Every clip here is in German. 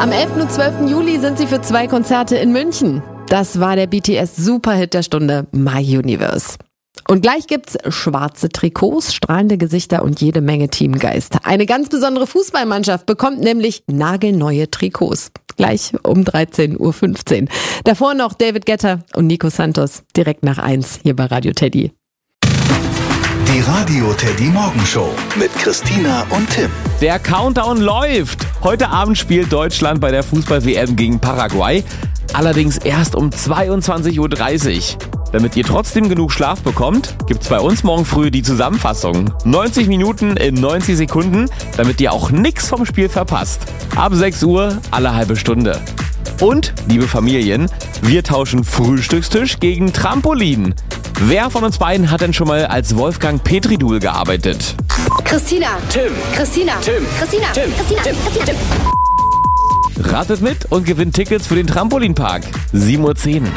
Am 11. und 12. Juli sind sie für 2 Konzerte in München. Das war der BTS-Superhit der Stunde My Universe. Und gleich gibt's schwarze Trikots, strahlende Gesichter und jede Menge Teamgeist. Eine ganz besondere Fußballmannschaft bekommt nämlich nagelneue Trikots. Gleich um 13.15 Uhr. Davor noch David Guetta und Nico Santos direkt nach 1 hier bei Radio Teddy. Die Radio Teddy Morgenshow mit Christina und Tim. Der Countdown läuft. Heute Abend spielt Deutschland bei der Fußball-WM gegen Paraguay. Allerdings erst um 22.30 Uhr. Damit ihr trotzdem genug Schlaf bekommt, gibt's bei uns morgen früh die Zusammenfassung. 90 Minuten in 90 Sekunden, damit ihr auch nichts vom Spiel verpasst. Ab 6 Uhr alle halbe Stunde. Und, liebe Familien, wir tauschen Frühstückstisch gegen Trampolin. Wer von uns beiden hat denn schon mal als Wolfgang Petridul gearbeitet? Christina. Tim. Christina. Tim. Christina. Tim. Christina. Tim. Christina. Ratet mit und gewinnt Tickets für den Trampolinpark. 7.10 Uhr.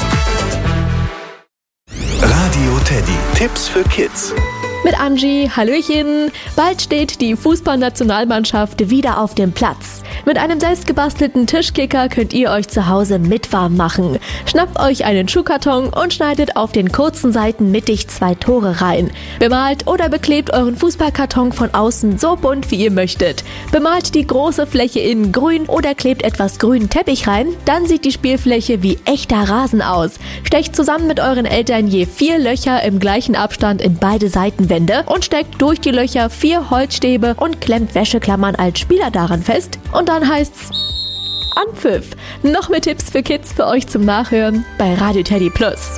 Radio Teddy. Tipps für Kids. Mit Angie, Hallöchen. Bald steht die Fußballnationalmannschaft wieder auf dem Platz. Mit einem selbstgebastelten Tischkicker könnt ihr euch zu Hause mit warm machen. Schnappt euch einen Schuhkarton und schneidet auf den kurzen Seiten mittig 2 Tore rein. Bemalt oder beklebt euren Fußballkarton von außen so bunt wie ihr möchtet. Bemalt die große Fläche innen grün oder klebt etwas grünen Teppich rein, dann sieht die Spielfläche wie echter Rasen aus. Stecht zusammen mit euren Eltern je 4 Löcher im gleichen Abstand in beide Seitenwände und steckt durch die Löcher 4 Holzstäbe und klemmt Wäscheklammern als Spieler daran fest. Und dann heißt's Anpfiff. Noch mehr Tipps für Kids für euch zum Nachhören bei Radio Teddy Plus.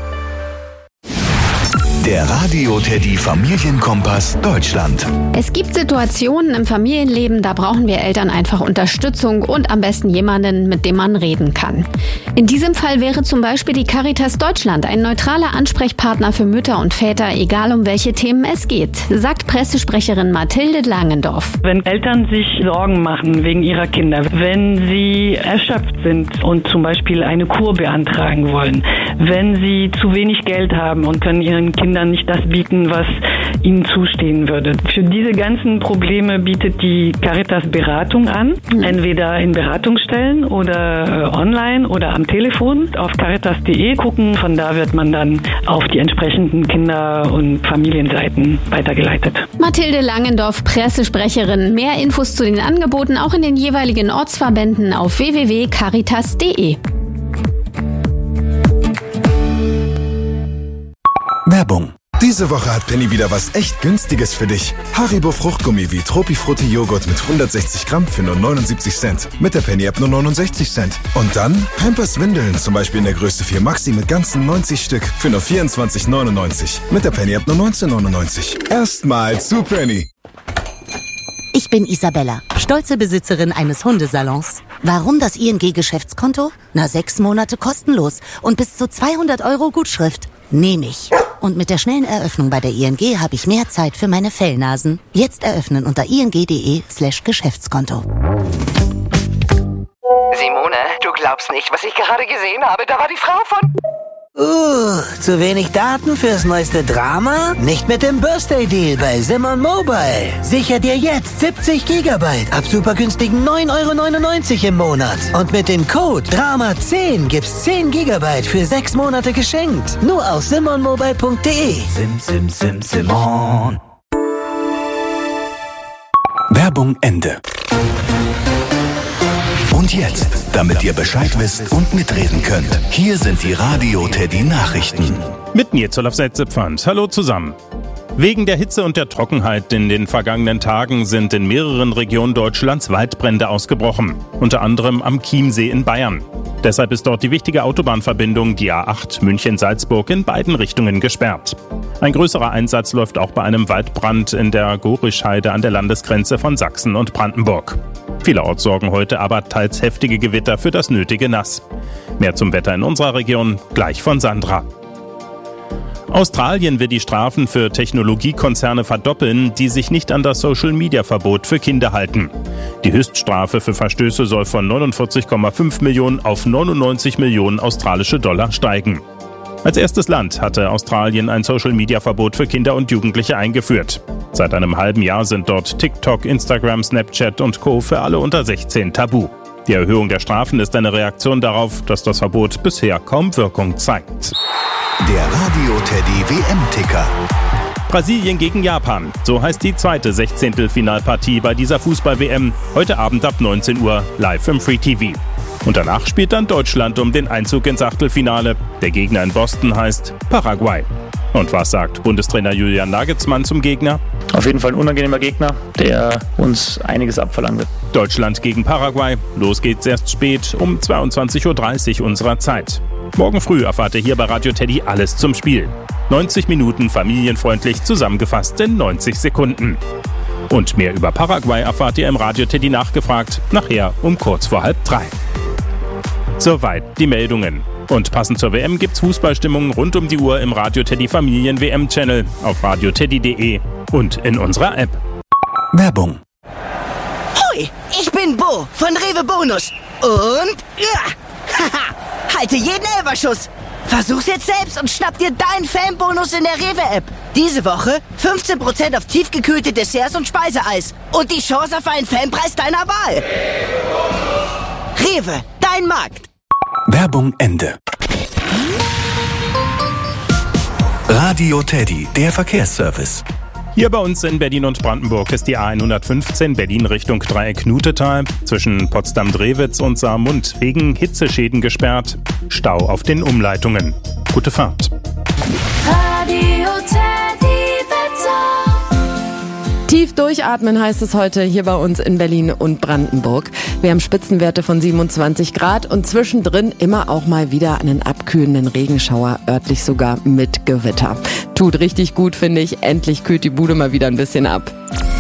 Der Radio Teddy Familienkompass Deutschland. Es gibt Situationen im Familienleben, da brauchen wir Eltern einfach Unterstützung und am besten jemanden, mit dem man reden kann. In diesem Fall wäre zum Beispiel die Caritas Deutschland ein neutraler Ansprechpartner für Mütter und Väter, egal um welche Themen es geht, sagt Pressesprecherin Mathilde Langendorf. Wenn Eltern sich Sorgen machen wegen ihrer Kinder, wenn sie erschöpft sind und zum Beispiel eine Kur beantragen wollen, wenn sie zu wenig Geld haben und können ihren Kindern nicht das bieten, was ihnen zustehen würde. Für diese ganzen Probleme bietet die Caritas Beratung an, entweder in Beratungsstellen oder online oder am Telefon auf caritas.de gucken. Von da wird man dann auf die entsprechenden Kinder- und Familienseiten weitergeleitet. Mathilde Langendorf, Pressesprecherin. Mehr Infos zu den Angeboten auch in den jeweiligen Ortsverbänden auf www.caritas.de. Werbung. Diese Woche hat Penny wieder was echt Günstiges für dich. Haribo Fruchtgummi wie Tropifrutti Joghurt mit 160 Gramm für nur 79 Cent. Mit der Penny-App nur 69 Cent. Und dann Pampers Windeln, zum Beispiel in der Größe 4 Maxi mit ganzen 90 Stück für nur 24,99. Mit der Penny-App nur 19,99. Erstmal zu Penny. Ich bin Isabella, stolze Besitzerin eines Hundesalons. Warum das ING-Geschäftskonto? 6 Monate kostenlos und bis zu 200 € Gutschrift. Nehme ich. Und mit der schnellen Eröffnung bei der ING habe ich mehr Zeit für meine Fellnasen. Jetzt eröffnen unter ing.de/Geschäftskonto. Simone, du glaubst nicht, was ich gerade gesehen habe. Da war die Frau von... Zu wenig Daten fürs neueste Drama? Nicht mit dem Birthday-Deal bei Simon Mobile. Sicher dir jetzt 70 GB ab super günstigen 9,99 € im Monat. Und mit dem Code DRAMA10 gibt's 10 GB für 6 Monate geschenkt. Nur auf simonmobile.de. Simon. Werbung Ende. Und jetzt, damit ihr Bescheid wisst und mitreden könnt, hier sind die Radio Teddy Nachrichten. Mit mir Zolaf Setzepfand. Hallo zusammen. Wegen der Hitze und der Trockenheit in den vergangenen Tagen sind in mehreren Regionen Deutschlands Waldbrände ausgebrochen, unter anderem am Chiemsee in Bayern. Deshalb ist dort die wichtige Autobahnverbindung, die A8 München-Salzburg, in beiden Richtungen gesperrt. Ein größerer Einsatz läuft auch bei einem Waldbrand in der Gorischheide an der Landesgrenze von Sachsen und Brandenburg. Vielerorts sorgen heute aber teils heftige Gewitter für das nötige Nass. Mehr zum Wetter in unserer Region gleich von Sandra. Australien will die Strafen für Technologiekonzerne verdoppeln, die sich nicht an das Social-Media-Verbot für Kinder halten. Die Höchststrafe für Verstöße soll von 49,5 Millionen auf 99 Millionen australische Dollar steigen. Als erstes Land hatte Australien ein Social-Media-Verbot für Kinder und Jugendliche eingeführt. Seit einem halben Jahr sind dort TikTok, Instagram, Snapchat und Co. für alle unter 16 tabu. Die Erhöhung der Strafen ist eine Reaktion darauf, dass das Verbot bisher kaum Wirkung zeigt. Der Radio Teddy WM-Ticker. Brasilien gegen Japan. So heißt die zweite 16. Finalpartie bei dieser Fußball-WM. Heute Abend ab 19 Uhr live im Free TV. Und danach spielt dann Deutschland um den Einzug ins Achtelfinale. Der Gegner in Boston heißt Paraguay. Und was sagt Bundestrainer Julian Nagelsmann zum Gegner? Auf jeden Fall ein unangenehmer Gegner, der uns einiges abverlangen wird. Deutschland gegen Paraguay. Los geht's erst spät um 22.30 Uhr unserer Zeit. Morgen früh erfahrt ihr hier bei Radio Teddy alles zum Spiel. 90 Minuten familienfreundlich zusammengefasst in 90 Sekunden. Und mehr über Paraguay erfahrt ihr im Radio Teddy nachgefragt, nachher um kurz vor 2:30. Soweit die Meldungen. Und passend zur WM gibt's Fußballstimmungen rund um die Uhr im Radio Teddy Familien WM Channel, auf radioteddy.de und in unserer App. Werbung. Hui, ich bin Bo von Rewe Bonus. Und halte jeden Elferschuss. Versuch's jetzt selbst und schnapp dir deinen Fanbonus in der Rewe-App. Diese Woche 15% auf tiefgekühlte Desserts und Speiseeis. Und die Chance auf einen Fanpreis deiner Wahl. Rewe, dein Markt. Werbung Ende. Radio Teddy, der Verkehrsservice. Hier bei uns in Berlin und Brandenburg ist die A115 Berlin Richtung Dreieck-Nutetal zwischen Potsdam-Drewitz und Saarmund wegen Hitzeschäden gesperrt. Stau auf den Umleitungen. Gute Fahrt. Radio Teddy Wetter. Tief durchatmen heißt es heute hier bei uns in Berlin und Brandenburg. Wir haben Spitzenwerte von 27 Grad und zwischendrin immer auch mal wieder einen abkühlenden Regenschauer, örtlich sogar mit Gewitter. Tut richtig gut, finde ich. Endlich kühlt die Bude mal wieder ein bisschen ab.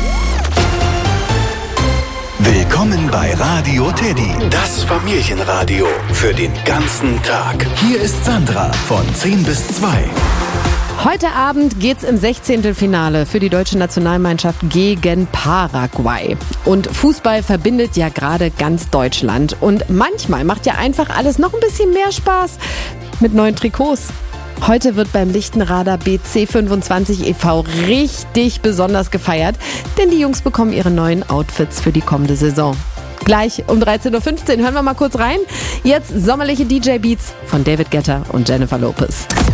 Willkommen bei Radio Teddy, das Familienradio für den ganzen Tag. Hier ist Sandra von 10 bis 2. Heute Abend geht's im 16. Finale für die deutsche Nationalmannschaft gegen Paraguay. Und Fußball verbindet ja gerade ganz Deutschland. Und manchmal macht ja einfach alles noch ein bisschen mehr Spaß mit neuen Trikots. Heute wird beim Lichtenrader BC25 e.V. richtig besonders gefeiert, denn die Jungs bekommen ihre neuen Outfits für die kommende Saison. Gleich um 13.15 Uhr hören wir mal kurz rein. Jetzt sommerliche DJ-Beats von David Guetta und Jennifer Lopez.